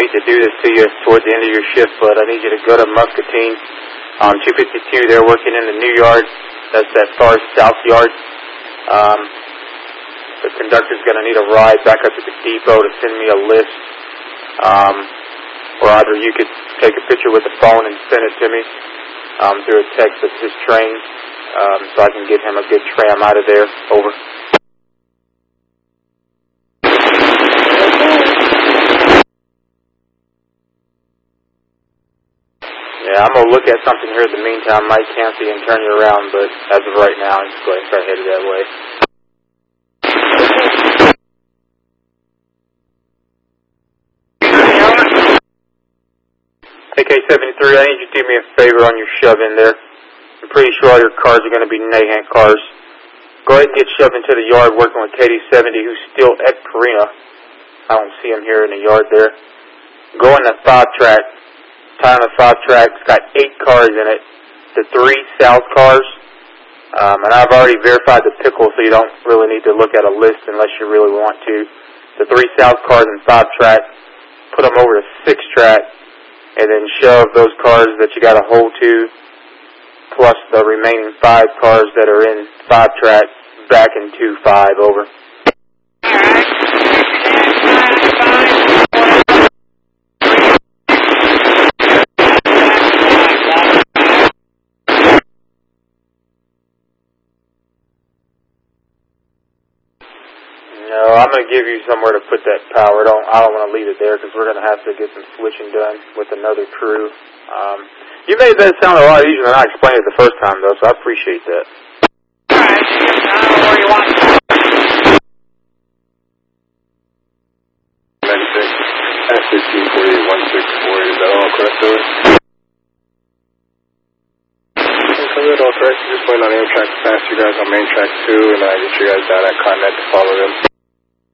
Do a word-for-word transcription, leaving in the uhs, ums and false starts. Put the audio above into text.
hate to do this to you towards the end of your shift, but I need you to go to Muscatine on two fifty-two. They're working in the new yard. That's that far south yard. Um, the conductor's going to need a ride back up to the depot to send me a list. Um, or either you could take a picture with the phone and send it to me um, through a text of his train, um, so I can get him a good tram out of there. Over. Yeah, I'm going to look at something here in the meantime. Might cancel you and turn you around, but as of right now, I'm just going to start headed that way. A K seventy-three, I need you to do me a favor on your shove-in there. I'm pretty sure all your cars are going to be Nahant cars. Go ahead and get shoved into the yard working with K D seventy, who's still at Karina. I don't see him here in the yard there. Go in the five-track. Tie on the five-track. It's got eight cars in it. The three south cars. Um, and I've already verified the pickle, so you don't really need to look at a list unless you really want to. The three south cars in five-track. Put them over to six-track. And then shove those cars that you got to hold to, plus the remaining five cars that are in five track back into five. Over. No, I'm going to give you somewhere to put that power. Don't, I don't want to leave it there because we're going to have to get some switching done with another crew. Um, you made that sound a lot easier than I explained it the first time, though, so I appreciate that. All right. I don't know where you want to go. ninety-six, S fifteen forty-eight, one six four eight, is that all correct, sir? Okay, all correct. Just waiting on Amtrak to pass you guys on main track two, and I get you guys down at Continent to follow them.